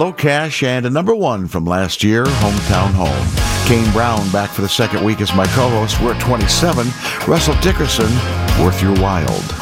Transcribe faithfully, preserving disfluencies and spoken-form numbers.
Low Cash, and a number one from last year, Hometown Home. Kane Brown back for the second week as my co-host. We're at twenty-seven. Russell Dickerson, Worth Your Wild.